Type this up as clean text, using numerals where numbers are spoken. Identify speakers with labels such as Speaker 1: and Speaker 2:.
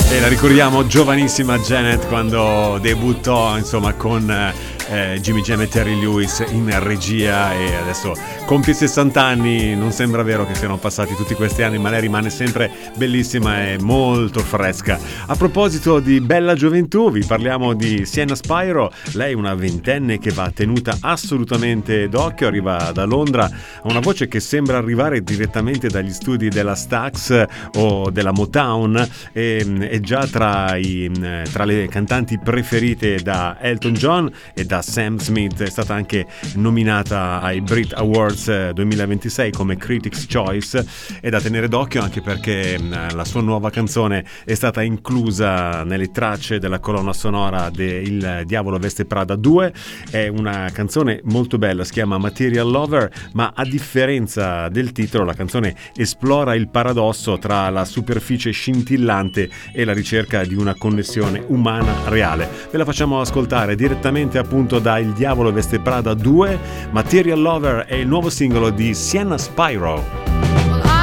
Speaker 1: E la ricordiamo giovanissima Janet quando debuttò insomma con Jimmy Jam e Terry Lewis in regia, e adesso compie 60 anni. Non sembra vero che siano passati tutti questi anni, ma lei rimane sempre bellissima e molto fresca. A proposito di bella gioventù, vi parliamo di Sienna Spiro. Lei è una ventenne che va tenuta assolutamente d'occhio, arriva da Londra, ha una voce che sembra arrivare direttamente dagli studi della Stax o della Motown, e già tra le cantanti preferite da Elton John e da Sam Smith. È stata anche nominata ai Brit Awards 2026 come Critics' Choice, è da tenere d'occhio anche perché la sua nuova canzone è stata inclusa nelle tracce della colonna sonora de Il Diavolo Veste Prada 2. È una canzone molto bella, si chiama Material Lover, ma a differenza del titolo la canzone esplora il paradosso tra la superficie scintillante e la ricerca di una connessione umana reale. Ve la facciamo ascoltare direttamente appunto da Il Diavolo Veste Prada 2. Material Lover è il nuovo singolo di Sienna Spiro.